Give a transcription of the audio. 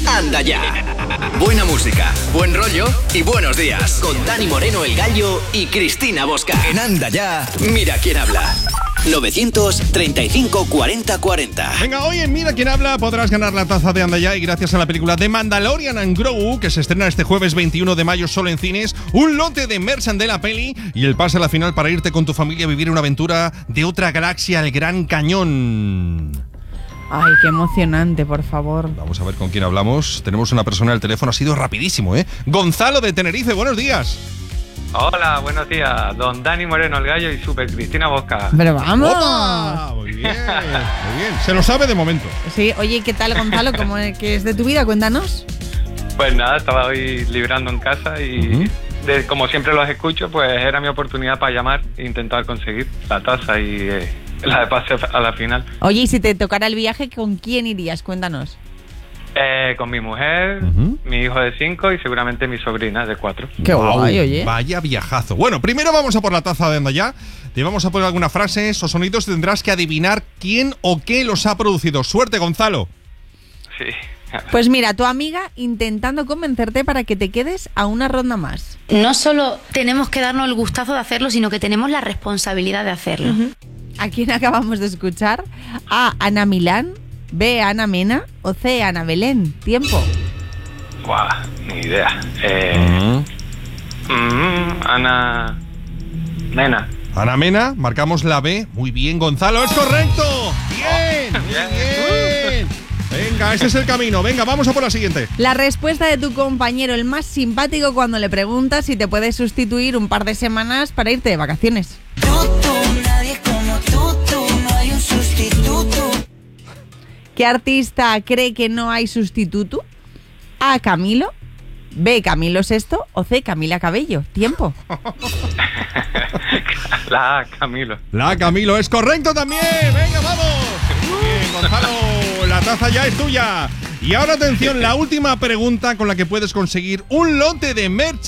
Anda Ya. Buena música, buen rollo y buenos días. Con Dani Moreno, el Gallo, y Cristina Bosca. En Anda Ya, mira quién habla. 935 40 40. Venga, hoy en Mira quién habla podrás ganar la taza de Anda Ya, y gracias a la película The Mandalorian and Grogu, que se estrena este jueves 21 de mayo solo en cines, un lote de merchan de la peli y el pase a la final para irte con tu familia a vivir una aventura de otra galaxia, el Gran Cañón. Ay, qué emocionante, por favor. Vamos a ver con quién hablamos. Tenemos una persona al teléfono, ha sido rapidísimo, ¿eh? Gonzalo de Tenerife, buenos días. Hola, buenos días, don Dani Moreno, el Gallo, y Super Cristina Bosca. ¡Pero vamos! ¡Opa! Muy bien, muy bien. Se lo sabe de momento. Sí, oye, ¿qué tal, Gonzalo? ¿Cómo qué es de tu vida? Cuéntanos. Pues nada, estaba hoy librando en casa y como siempre los escucho, pues era mi oportunidad para llamar e intentar conseguir la taza y la de pase a la final. Oye, y si te tocara el viaje, ¿con quién irías? Cuéntanos. Con mi mujer, mi hijo de 5 y seguramente mi sobrina de 4. ¡Qué guay, oye! Vaya viajazo. Bueno, primero vamos a por la taza de Anda Ya. Te vamos a poner algunas frases o sonidos y tendrás que adivinar quién o qué los ha producido. ¡Suerte, Gonzalo! Sí. Pues mira, tu amiga intentando convencerte para que te quedes a una ronda más. No solo tenemos que darnos el gustazo de hacerlo, sino que tenemos la responsabilidad de hacerlo. ¿A quién acabamos de escuchar? A. Ana Milán, B. Ana Mena o C. Ana Belén. Tiempo. Guau, ni idea. Ana Mena. Ana Mena, marcamos la B. Muy bien, Gonzalo, es correcto. Bien, muy bien. Venga, este es el camino. Venga, vamos a por la siguiente. La respuesta de tu compañero, el más simpático, cuando le preguntas si te puedes sustituir un par de semanas para irte de vacaciones. Nadie como tú, no hay un sustituto. ¿Qué artista cree que no hay sustituto? A. Camilo, B. Camilo Sesto o C. Camila Cabello. Tiempo. La Camilo. La Camilo es correcto también. Venga, vamos. Bien, Gonzalo, la taza ya es tuya. Y ahora atención, la última pregunta con la que puedes conseguir un lote de merch